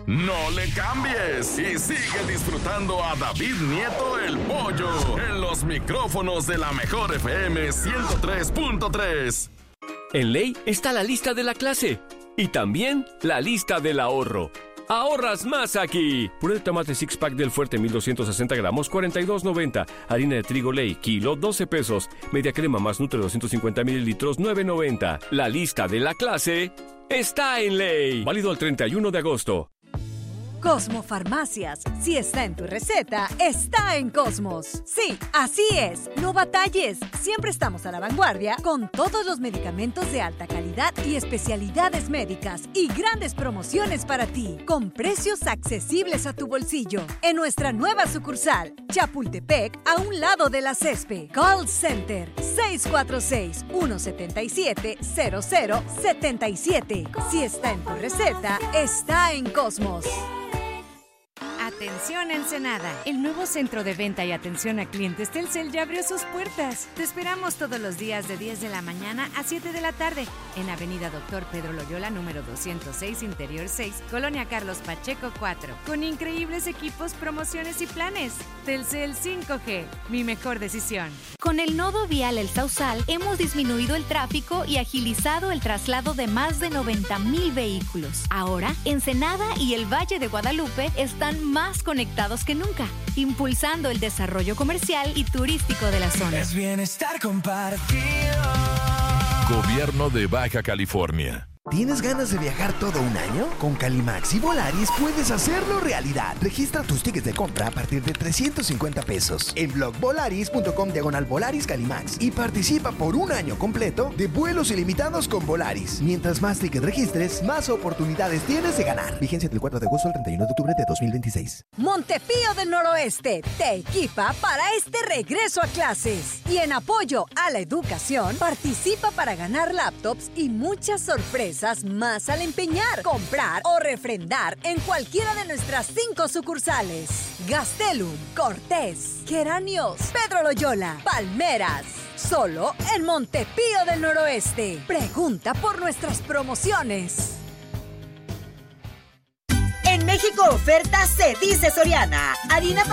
No le cambies y sigue disfrutando a David Nieto el Pollo en los micrófonos de la Mejor FM 103.3. En Ley está la lista de la clase y también la lista del ahorro. ¡Ahorras más aquí! Puré de tomate six pack del Fuerte 1260 gramos, 42.90. Harina de trigo Ley, kilo, 12 pesos. Media crema más Nutre 250 mililitros, 9.90. La lista de la clase está en Ley. Válido al 31 de agosto. Cosmo Farmacias. Si está en tu receta, está en Cosmos. Sí, así es. No batalles. Siempre estamos a la vanguardia con todos los medicamentos de alta calidad y especialidades médicas y grandes promociones para ti, con precios accesibles a tu bolsillo. En nuestra nueva sucursal, Chapultepec, a un lado de la CESPE. Call Center 646-177-0077. Si está en tu receta, está en Cosmos. Atención Ensenada, el nuevo centro de venta y atención a clientes Telcel ya abrió sus puertas. Te esperamos todos los días de 10 de la mañana a 7 de la tarde en Avenida Dr. Pedro Loyola, número 206, Interior 6, Colonia Carlos Pacheco 4, con increíbles equipos, promociones y planes. Telcel 5G, mi mejor decisión. Con el nodo vial El Sausal hemos disminuido el tráfico y agilizado el traslado de más de 90,000 vehículos. Ahora, Ensenada y el Valle de Guadalupe están más conectados que nunca, impulsando el desarrollo comercial y turístico de la zona. Es bienestar compartido. Gobierno de Baja California. ¿Tienes ganas de viajar todo un año? Con Calimax y Volaris puedes hacerlo realidad. Registra tus tickets de compra a partir de 350 pesos en blogvolaris.com/Volaris Calimax y participa por un año completo de vuelos ilimitados con Volaris. Mientras más tickets registres, más oportunidades tienes de ganar. Vigencia del 4 de agosto al 31 de octubre de 2026. Montepío del Noroeste te equipa para este regreso a clases. Y en apoyo a la educación, participa para ganar laptops y muchas sorpresas más al empeñar, comprar o refrendar en cualquiera de nuestras 5 sucursales. Gastelum, Cortés, Geranios, Pedro Loyola, Palmeras. Solo en Montepío del Noroeste. Pregunta por nuestras promociones. En México oferta se dice Soriana. Harina